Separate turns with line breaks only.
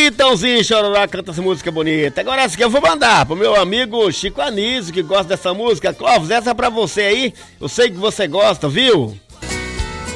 Chitãozinho Chororó canta essa música bonita. Agora essa aqui eu vou mandar pro meu amigo Chico Anísio, que gosta dessa música. Clóvis, essa é pra você aí. Eu sei que você gosta, viu?